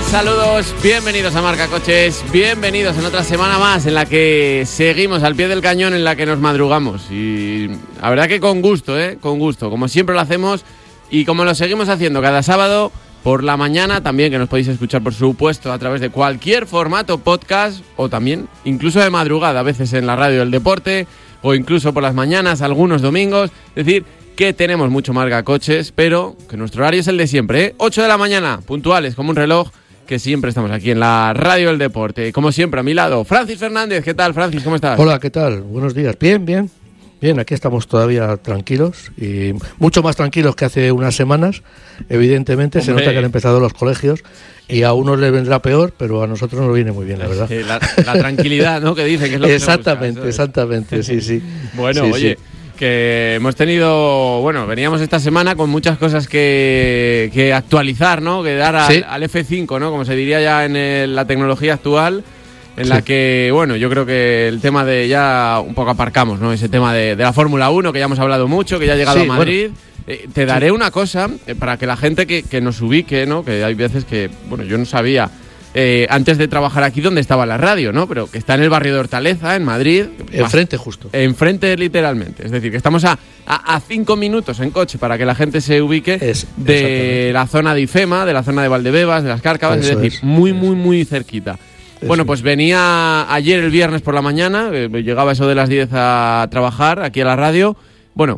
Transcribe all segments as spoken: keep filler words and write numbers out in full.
Saludos, bienvenidos a Marca Coches, bienvenidos en otra semana más en la que seguimos al pie del cañón, en la que nos madrugamos. Y la verdad que con gusto, ¿eh? Con gusto, como siempre lo hacemos y como lo seguimos haciendo cada sábado por la mañana, también que nos podéis escuchar por supuesto a través de cualquier formato podcast o también incluso de madrugada, a veces en la radio del deporte o incluso por las mañanas, algunos domingos. Es decir, que tenemos mucho Marca Coches, pero que nuestro horario es el de siempre, ¿eh? ocho de la mañana, puntuales como un reloj, que siempre estamos aquí en la radio del deporte. Como siempre, a mi lado, Francis Fernández. ¿Qué tal, Francis? ¿Cómo estás? Hola, ¿qué tal? Buenos días. Bien, bien. Bien, aquí estamos todavía tranquilos y mucho más tranquilos que hace unas semanas. Evidentemente, Hombre. Se nota que han empezado los colegios y a unos les vendrá peor, pero a nosotros nos viene muy bien, la verdad. La, la tranquilidad, ¿no? Que dicen que es lo que Exactamente, busca, exactamente, sí, sí. Bueno, sí, oye... Sí. Que hemos tenido, bueno, veníamos esta semana con muchas cosas que, que actualizar, ¿no? Que dar al, sí. al F cinco, ¿no? Como se diría ya en el, la tecnología actual, en sí. la que, bueno, yo creo que el tema de ya un poco aparcamos, ¿no? Ese tema de, de la Fórmula uno, que ya hemos hablado mucho, que ya ha llegado sí, a Madrid. Bueno. Eh, te daré sí. una cosa eh, para que la gente que, que nos ubique, ¿no? Que hay veces que, bueno, yo no sabía... Eh, antes de trabajar aquí donde estaba la radio, ¿no? Pero que está en el barrio de Hortaleza, en Madrid. Enfrente justo. Enfrente literalmente. Es decir, que estamos a, a, a cinco minutos en coche para que la gente se ubique es, de la zona de IFEMA, de la zona de Valdebebas, de las Cárcavas, Eso es decir, es. muy, muy, muy cerquita. Eso bueno, pues venía ayer el viernes por la mañana, eh, llegaba eso de las diez a trabajar aquí a la radio. Bueno,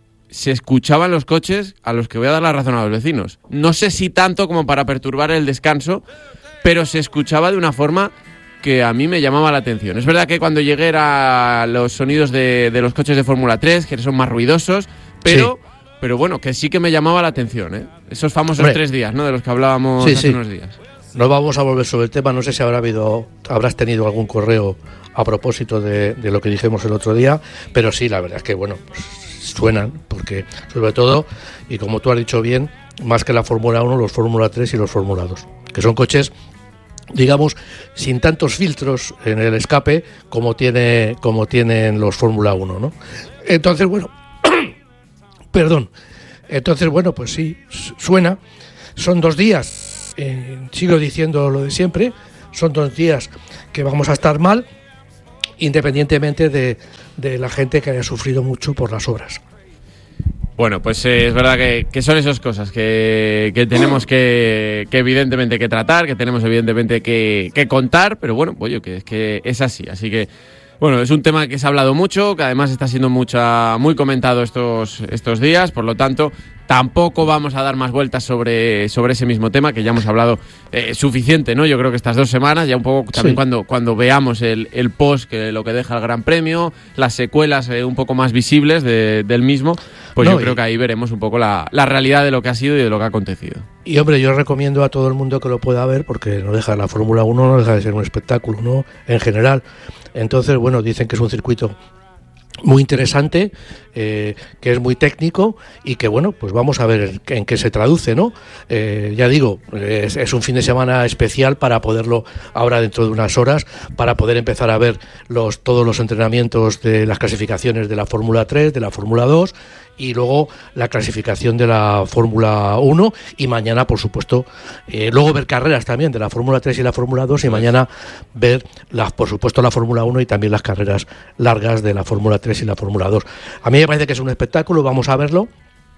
se escuchaban los coches a los que voy a dar la razón a los vecinos. No sé si tanto como para perturbar el descanso, pero se escuchaba de una forma que a mí me llamaba la atención. Es verdad que cuando llegué eran los sonidos de, de los coches de Fórmula tres, que son más ruidosos, pero, sí. pero bueno, que sí que me llamaba la atención, ¿eh? Esos famosos Hombre. tres días, ¿no? De los que hablábamos sí, hace sí. unos días. No vamos a volver sobre el tema, no sé si habrá habido, habrás tenido algún correo a propósito de, de lo que dijimos el otro día, pero sí, la verdad es que, bueno, pues suenan, porque sobre todo, y como tú has dicho bien, más que la Fórmula uno, los Fórmula tres y los Fórmula dos, que son coches, digamos, sin tantos filtros en el escape como tiene como tienen los Fórmula uno, ¿no? Entonces, bueno, perdón, entonces, bueno, pues sí, suena, son dos días, eh, sigo diciendo lo de siempre, son dos días que vamos a estar mal, independientemente de, de la gente que haya sufrido mucho por las obras. Bueno, pues eh, es verdad que, que son esas cosas que, que tenemos que, que evidentemente que tratar, que tenemos evidentemente que, que contar, pero bueno, pues yo que es que es así, así que bueno, es un tema que se ha hablado mucho, que además está siendo mucha, muy comentado estos, estos días, por lo tanto tampoco vamos a dar más vueltas sobre, sobre ese mismo tema, que ya hemos hablado eh, suficiente, ¿no? Yo creo que estas dos semanas, ya un poco también sí. cuando, cuando veamos el, el post, que lo que deja el Gran Premio, las secuelas eh, un poco más visibles de, del mismo, pues no, yo creo y... que ahí veremos un poco la, la realidad de lo que ha sido y de lo que ha acontecido. Y hombre, yo recomiendo a todo el mundo que lo pueda ver, porque no deja la Fórmula uno, no deja de ser un espectáculo, ¿no? En general. Entonces, bueno, dicen que es un circuito muy interesante, eh, que es muy técnico y que, bueno, pues vamos a ver en qué se traduce, ¿no? Eh, ya digo, es, es un fin de semana especial para poderlo, ahora dentro de unas horas, para poder empezar a ver los todos los entrenamientos de las clasificaciones de la Fórmula tres, de la Fórmula dos y luego la clasificación de la Fórmula uno y mañana, por supuesto, eh, luego ver carreras también de la Fórmula tres y la Fórmula dos y mañana ver, las, por supuesto, la Fórmula uno y también las carreras largas de la Fórmula tres y la Fórmula dos. A mí me parece que es un espectáculo, vamos a verlo.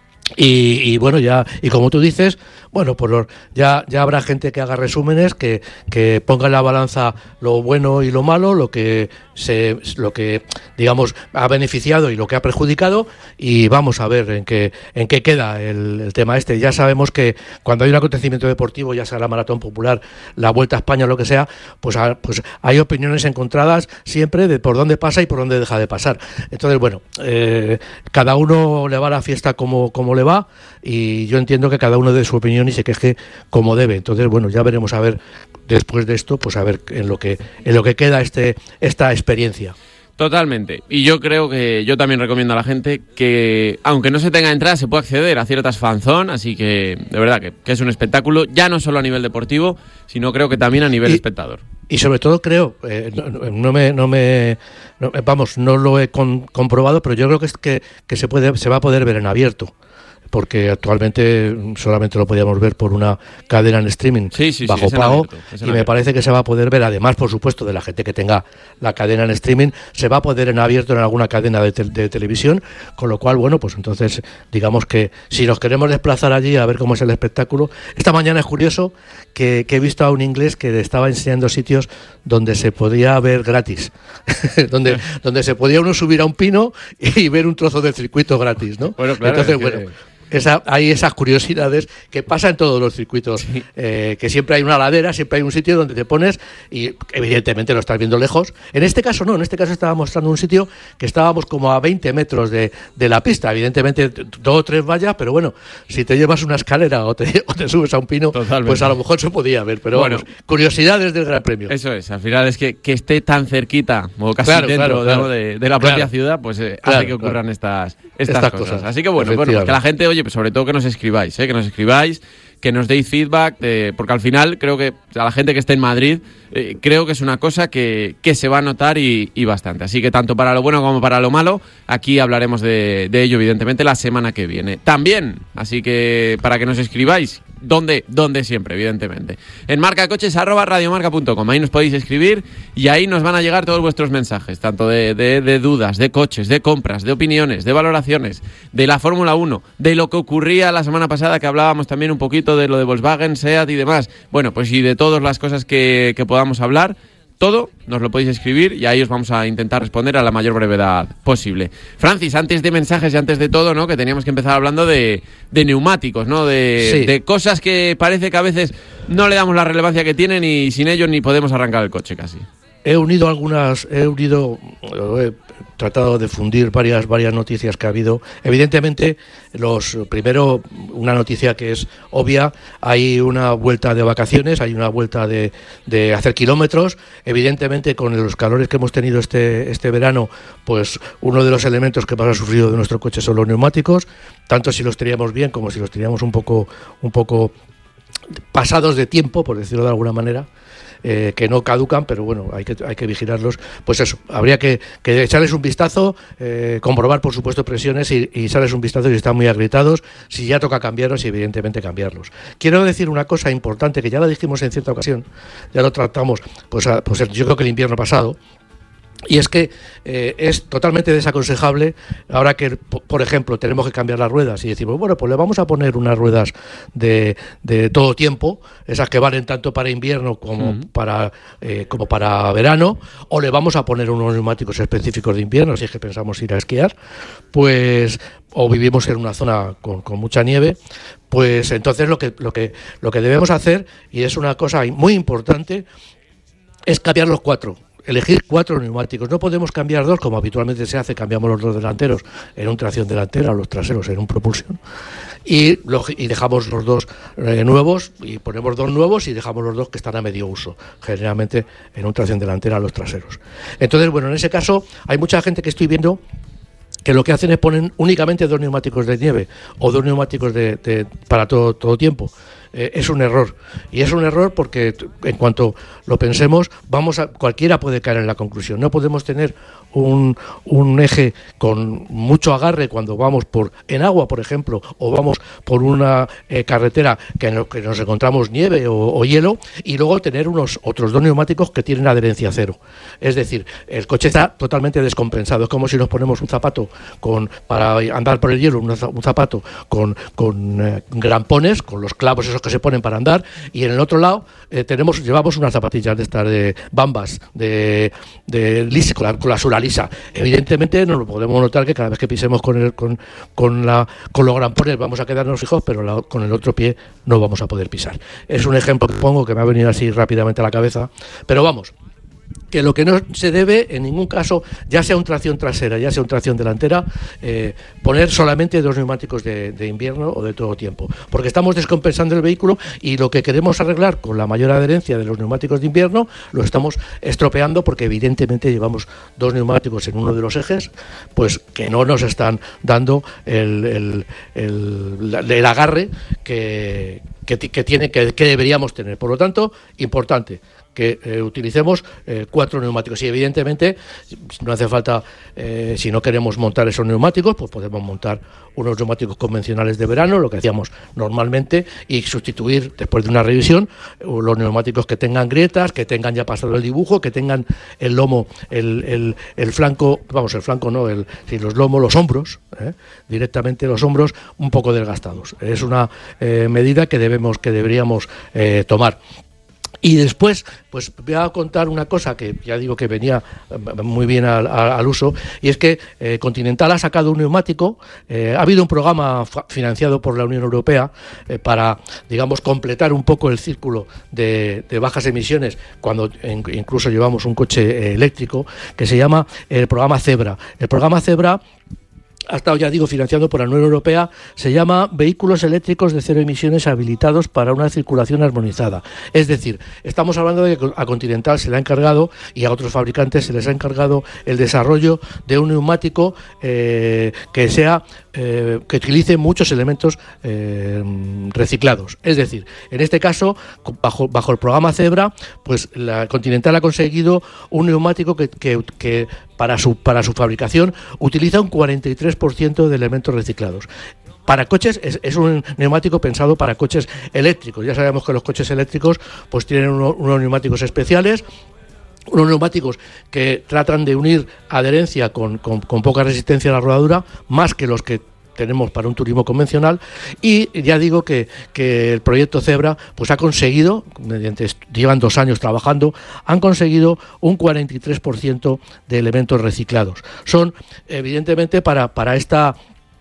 Y, y bueno, ya, y como tú dices, bueno, pues ya, ya habrá gente que haga resúmenes, que, que ponga en la balanza lo bueno y lo malo, lo que se, lo que digamos ha beneficiado y lo que ha perjudicado, y vamos a ver en qué, en qué queda el, el tema este. Ya sabemos que cuando hay un acontecimiento deportivo, ya sea la Maratón Popular, la Vuelta a España, lo que sea, pues, a, pues hay opiniones encontradas siempre de por dónde pasa y por dónde deja de pasar. Entonces, bueno, eh, cada uno le va a la fiesta como, como le va, y yo entiendo que cada uno dé su opinión y se queje como debe. Entonces, bueno, ya veremos a ver después de esto, pues a ver en lo que en lo que queda este esta experiencia. Totalmente. Y yo creo que yo también recomiendo a la gente que, aunque no se tenga entrada, se puede acceder a ciertas fanzone, así que de verdad que, que es un espectáculo, ya no solo a nivel deportivo, sino creo que también a nivel y, espectador. Y sobre todo creo, eh, no, no me, no me no, vamos, no lo he con, comprobado, pero yo creo que es que, que se puede, se va a poder ver en abierto. porque actualmente solamente lo podíamos ver por una cadena en streaming sí, sí, bajo sí, pago, abierto, y me parece que se va a poder ver, además, por supuesto, de la gente que tenga la cadena en streaming, se va a poder en abierto en alguna cadena de, te- de televisión, con lo cual, bueno, pues entonces, digamos que si nos queremos desplazar allí a ver cómo es el espectáculo. Esta mañana es curioso que, que he visto a un inglés que estaba enseñando sitios donde se podía ver gratis, donde, donde se podía uno subir a un pino y ver un trozo del circuito gratis, ¿no? Bueno, claro, entonces, es que... bueno... Esa, hay esas curiosidades que pasan en todos los circuitos, sí. eh, que siempre hay una ladera, siempre hay un sitio donde te pones y evidentemente lo estás viendo lejos. En este caso no, en este caso estaba mostrando un sitio que estábamos como a veinte metros de, de la pista, evidentemente dos o tres vallas, pero bueno, si te llevas una escalera o te, o te subes a un pino, totalmente, pues a lo mejor se podía ver, pero bueno, vamos, curiosidades del Gran Premio. Eso es, al final es que, que esté tan cerquita, o casi claro, dentro claro, claro. De, de la propia claro. ciudad, pues eh, claro, hace que ocurran claro. estas, estas, estas cosas. cosas. Así que bueno, bueno, pues que la gente, oye, pues sobre todo que nos escribáis, ¿eh? que nos escribáis, que nos deis feedback, eh, porque al final creo que a la gente que esté en Madrid, eh, creo que es una cosa que, que se va a notar y, y bastante. Así que tanto para lo bueno como para lo malo, aquí hablaremos de, de ello, evidentemente, la semana que viene. También, así que para que nos escribáis, ¿dónde? ¿Dónde siempre, evidentemente? En marcacoches arroba radiomarca punto com, ahí nos podéis escribir y ahí nos van a llegar todos vuestros mensajes, tanto de, de, de dudas, de coches, de compras, de opiniones, de valoraciones, de la Fórmula uno, de lo que ocurría la semana pasada, que hablábamos también un poquito de lo de Volkswagen, SEAT y demás. Bueno, pues y de todas las cosas que, que podamos hablar, todo nos lo podéis escribir y ahí os vamos a intentar responder a la mayor brevedad posible. Francis, antes de mensajes y antes de todo, ¿no? Que teníamos que empezar hablando de, de neumáticos, ¿no? De, sí. de cosas que parece que a veces no le damos la relevancia que tienen y sin ellos ni podemos arrancar el coche casi. He unido algunas, he unido, he tratado de fundir varias varias noticias que ha habido. Evidentemente, los primero una noticia que es obvia, hay una vuelta de vacaciones, hay una vuelta de, de hacer kilómetros. Evidentemente, con los calores que hemos tenido este este verano, pues uno de los elementos que más ha sufrido de nuestro coche son los neumáticos, tanto si los teníamos bien como si los teníamos un poco un poco pasados de tiempo, por decirlo de alguna manera. Eh, que no caducan, pero bueno, hay que hay que vigilarlos. Pues eso, habría que, que echarles un vistazo, eh, comprobar por supuesto presiones y, y echarles un vistazo si están muy agrietados, si ya toca cambiarlos y evidentemente cambiarlos. Quiero decir una cosa importante que ya la dijimos en cierta ocasión, ya lo tratamos, pues, a, pues yo creo que el invierno pasado. Y es que eh, es totalmente desaconsejable, ahora que, por ejemplo, tenemos que cambiar las ruedas y decimos, bueno, pues le vamos a poner unas ruedas de, de todo tiempo, esas que valen tanto para invierno como, uh-huh. para, eh, como para verano, o le vamos a poner unos neumáticos específicos de invierno, si es que pensamos ir a esquiar, pues o vivimos en una zona con, con mucha nieve, pues entonces lo que, lo que, lo que debemos hacer, y es una cosa muy importante, es cambiar los cuatro. Elegir cuatro neumáticos. No podemos cambiar dos, como habitualmente se hace, cambiamos los dos delanteros en un tracción delantera, los traseros en un propulsión, y, lo, y dejamos los dos eh, nuevos, y ponemos dos nuevos y dejamos los dos que están a medio uso, generalmente en un tracción delantera los traseros. Entonces, bueno, en ese caso hay mucha gente que estoy viendo que lo que hacen es poner únicamente dos neumáticos de nieve o dos neumáticos de, de, para todo, todo tiempo. Eh, es un error, y es un error porque en cuanto lo pensemos, vamos a, cualquiera puede caer en la conclusión. No podemos tener un, un eje con mucho agarre cuando vamos por en agua, por ejemplo, o vamos por una eh, carretera que, no, que nos encontramos nieve o, o hielo, y luego tener unos otros dos neumáticos que tienen adherencia cero. Es decir, el coche está totalmente descompensado. Es como si nos ponemos un zapato con para andar por el hielo, un, un zapato con, con eh, grampones, con los clavos esos que se ponen para andar, y en el otro lado eh, tenemos llevamos unas zapatillas de estas de bambas de, de lisa, con la, con la suela lisa. Evidentemente no lo podemos notar, que cada vez que pisemos con el, con, con, la, con los grampones vamos a quedarnos fijos, pero la, con el otro pie no vamos a poder pisar. Es un ejemplo que pongo que me ha venido así rápidamente a la cabeza, pero vamos, que lo que no se debe en ningún caso, ya sea un tracción trasera, ya sea un tracción delantera, eh, poner solamente dos neumáticos de, de invierno o de todo tiempo, porque estamos descompensando el vehículo, y lo que queremos arreglar con la mayor adherencia de los neumáticos de invierno lo estamos estropeando, porque evidentemente llevamos dos neumáticos en uno de los ejes, pues que no nos están dando el, el, el, el agarre que que, que, tiene, que, que deberíamos tener. Por lo tanto, importante que eh, utilicemos eh, cuatro neumáticos y evidentemente no hace falta, eh, si no queremos montar esos neumáticos, pues podemos montar unos neumáticos convencionales de verano, lo que hacíamos normalmente, y sustituir después de una revisión los neumáticos que tengan grietas, que tengan ya pasado el dibujo, que tengan el lomo, el, el, el flanco, vamos, el flanco no, el, sí, los lomos, los hombros, ¿eh? directamente los hombros un poco desgastados. Es una eh, medida que debemos, que deberíamos eh, tomar. Y después, pues voy a contar una cosa que ya digo que venía muy bien al, al uso, y es que eh, Continental ha sacado un neumático, eh, ha habido un programa financiado por la Unión Europea eh, para, digamos, completar un poco el círculo de, de bajas emisiones cuando en, incluso llevamos un coche eh, eléctrico, que se llama el programa Zebra. El programa Zebra ha estado, ya digo, financiado por la Unión Europea, se llama Vehículos Eléctricos de Cero Emisiones habilitados para una circulación armonizada. Es decir, estamos hablando de que a Continental se le ha encargado, y a otros fabricantes se les ha encargado, el desarrollo de un neumático eh, que sea eh, que utilice muchos elementos eh, reciclados. Es decir, en este caso, bajo, bajo el programa Zebra, pues la Continental ha conseguido un neumático que, que, que para su, para su fabricación utiliza un cuarenta y tres por ciento de elementos reciclados. Para coches, es, es un neumático pensado para coches eléctricos. Ya sabemos que los coches eléctricos pues tienen uno, unos neumáticos especiales, unos neumáticos que tratan de unir adherencia con, con, con poca resistencia a la rodadura, más que los que tenemos para un turismo convencional. Y ya digo que, que el proyecto Zebra pues ha conseguido, mediante, llevan dos años trabajando, han conseguido un cuarenta y tres por ciento de elementos reciclados. Son, evidentemente, para, para esta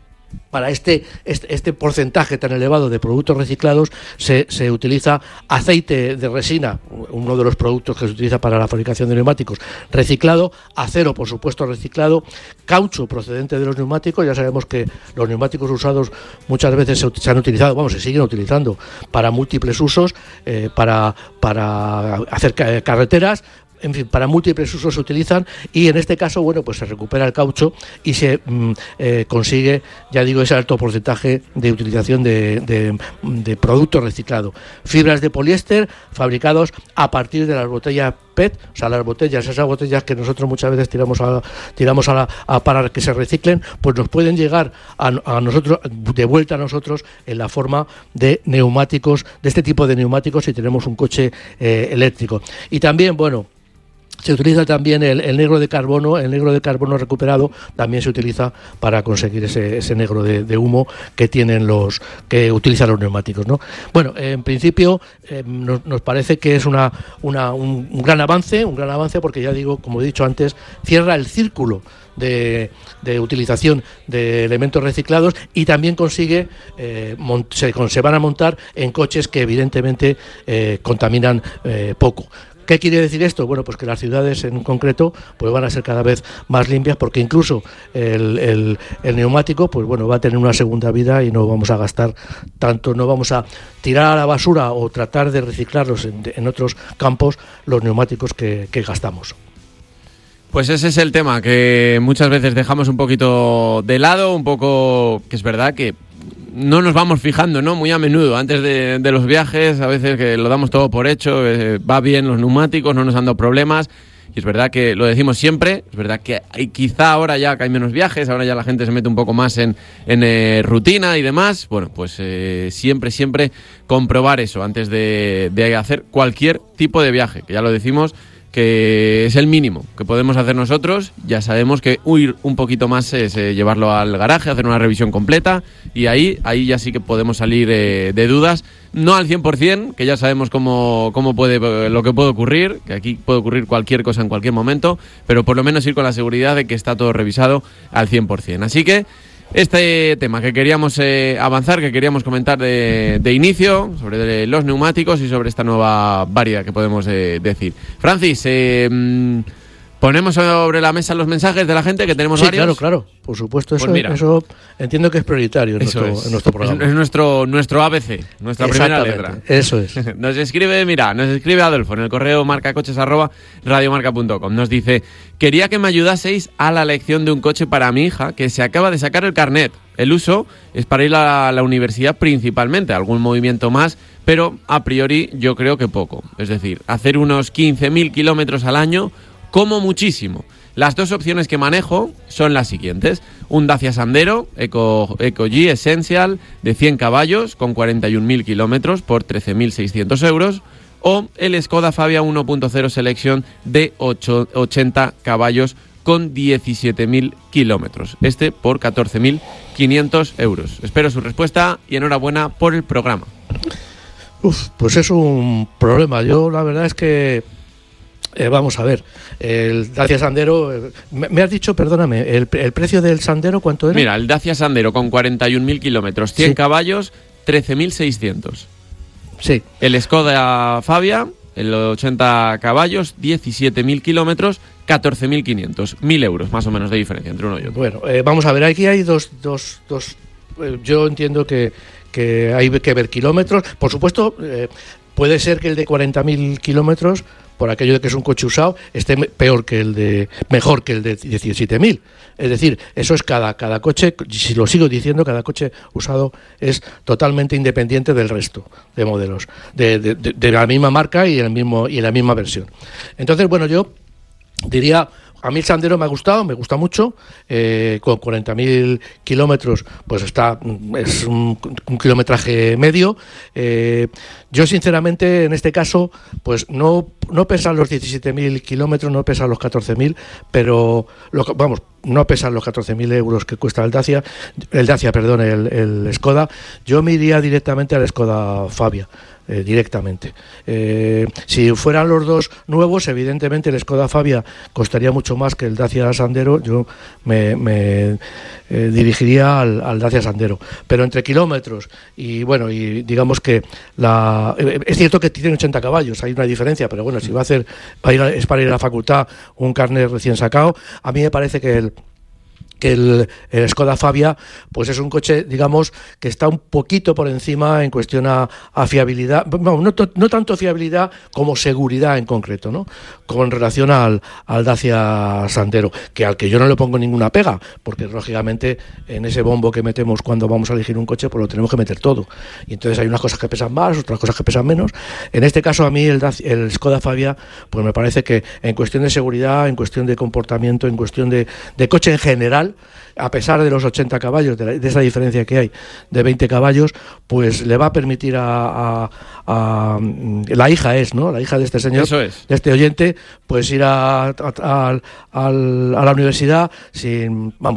Para este, este, este porcentaje tan elevado de productos reciclados se, se utiliza aceite de resina, uno de los productos que se utiliza para la fabricación de neumáticos, reciclado, acero, por supuesto, reciclado, caucho procedente de los neumáticos. Ya sabemos que los neumáticos usados muchas veces se, se han utilizado, vamos, se siguen utilizando para múltiples usos, eh, para, para hacer carreteras, en fin, para múltiples usos se utilizan, y en este caso, bueno, pues se recupera el caucho y se mm, eh, consigue, ya digo, ese alto porcentaje de utilización de, de, de producto reciclado. Fibras de poliéster fabricados a partir de las botellas P E T, o sea, las botellas, esas botellas que nosotros muchas veces tiramos a, tiramos a, la, a para que se reciclen, pues nos pueden llegar a, a nosotros, de vuelta a nosotros, en la forma de neumáticos, de este tipo de neumáticos, si tenemos un coche eh, eléctrico. Y también, bueno, se utiliza también el, el negro de carbono, el negro de carbono recuperado también se utiliza para conseguir ese, ese negro de, de humo que tienen los, que utilizan los neumáticos, ¿no? Bueno, eh, en principio eh, nos, nos parece que es una, una un, un gran avance, un gran avance porque ya digo, como he dicho antes, cierra el círculo de, de utilización de elementos reciclados y también consigue eh, mont, se, se van a montar en coches que evidentemente eh, contaminan eh, poco. ¿Qué quiere decir esto? Bueno, pues que las ciudades en concreto pues van a ser cada vez más limpias, porque incluso el, el, el neumático pues bueno va a tener una segunda vida y no vamos a gastar tanto, no vamos a tirar a la basura o tratar de reciclarlos en, en otros campos los neumáticos que, que gastamos. Pues ese es el tema que muchas veces dejamos un poquito de lado, un poco que es verdad que no nos vamos fijando, ¿no? Muy a menudo, antes de, de los viajes, a veces que lo damos todo por hecho, eh, va bien los neumáticos, no nos han dado problemas, y es verdad que lo decimos siempre, es verdad que hay, quizá ahora ya que hay menos viajes, ahora ya la gente se mete un poco más en, en eh, rutina y demás, bueno, pues eh, siempre, siempre comprobar eso antes de, de hacer cualquier tipo de viaje, que ya lo decimos, que es el mínimo que podemos hacer nosotros. Ya sabemos que huir un poquito más es eh, llevarlo al garaje, hacer una revisión completa, y ahí ahí ya sí que podemos salir eh, de dudas, no al cien por ciento, que ya sabemos cómo, cómo puede, lo que puede ocurrir, que aquí puede ocurrir cualquier cosa en cualquier momento, pero por lo menos ir con la seguridad de que está todo revisado al cien por ciento. Así que este tema que queríamos eh, avanzar, que queríamos comentar de, de inicio, sobre de los neumáticos y sobre esta nueva variedad que podemos eh, decir. Francis, eh, ponemos sobre la mesa los mensajes de la gente, que tenemos sí, varios. Claro, claro, por supuesto, eso, pues eso entiendo que es prioritario en, eso nuestro, es. en nuestro programa. Es, es nuestro, nuestro A B C, nuestra primera letra. Eso es. Nos escribe, mira, nos escribe Adolfo en el correo marcacoches arroba radiomarca punto com. Nos dice: quería que me ayudaseis a la elección de un coche para mi hija, que se acaba de sacar el carnet. El uso es para ir a la universidad principalmente, algún movimiento más, pero a priori yo creo que poco. Es decir, hacer unos quince mil kilómetros al año como muchísimo. Las dos opciones que manejo son las siguientes. Un Dacia Sandero Eco, Eco G Essential de cien caballos con cuarenta y un mil kilómetros por trece mil seiscientos euros. O el Skoda Fabia uno punto cero Selection de ochenta caballos con diecisiete mil kilómetros. Este por catorce mil quinientos euros. Espero su respuesta y enhorabuena por el programa. Uf, pues es un problema. Yo la verdad es que Eh, vamos a ver, el Dacia Sandero, eh, me, me has dicho, perdóname, el, el precio del Sandero, ¿cuánto era? Mira, el Dacia Sandero con cuarenta y un mil kilómetros, cien sí. caballos, trece mil seiscientos. Sí. El Skoda Fabia, el ochenta caballos, diecisiete mil kilómetros, catorce mil quinientos. mil euros más o menos de diferencia entre uno y otro. Bueno, eh, vamos a ver, aquí hay dos, dos, dos eh, yo entiendo que, que hay que ver kilómetros. Por supuesto, eh, puede ser que el de cuarenta mil kilómetros, por aquello de que es un coche usado, esté peor que el de, mejor que el de diecisiete mil. Es decir, eso es cada, cada coche, si lo sigo diciendo, cada coche usado es totalmente independiente del resto de modelos, de, de, de, de la misma marca y, el mismo, y la misma versión. Entonces, bueno, yo diría, a mí el Sandero me ha gustado, me gusta mucho, eh, con cuarenta mil kilómetros, pues está, es un, un kilometraje medio. Eh, yo sinceramente en este caso, pues no, no pesan los diecisiete mil kilómetros, no pesan los catorce mil, pero lo, vamos, no pesan los catorce mil euros que cuesta el Dacia, el Dacia, perdón, el, el Skoda. Yo me iría directamente al Skoda Fabia. Eh, directamente. Eh, si fueran los dos nuevos, evidentemente el Skoda Fabia costaría mucho más que el Dacia Sandero. Yo me, me eh, dirigiría al, al Dacia Sandero. Pero entre kilómetros y bueno, y digamos que la eh, es cierto que tiene ochenta caballos, hay una diferencia, pero bueno, si va a hacer va a ir a, es para ir a la facultad un carnet recién sacado, a mí me parece que el que el, el Skoda Fabia pues es un coche, digamos, que está un poquito por encima en cuestión a, a fiabilidad, no, no, no tanto fiabilidad como seguridad en concreto, ¿no? Con relación al, al Dacia Sandero, que al que yo no le pongo ninguna pega, porque lógicamente en ese bombo que metemos cuando vamos a elegir un coche, pues lo tenemos que meter todo, y entonces hay unas cosas que pesan más, otras cosas que pesan menos. En este caso a mí el, Dacia, el Skoda Fabia pues me parece que en cuestión de seguridad, en cuestión de comportamiento, en cuestión de, de coche en general, a pesar de los ochenta caballos, de, la, de esa diferencia que hay de veinte caballos, pues le va a permitir a, a, a la hija es, ¿no? La hija de este señor, Eso es. de este oyente, pues ir a, a, a, a, a la universidad sin, vamos,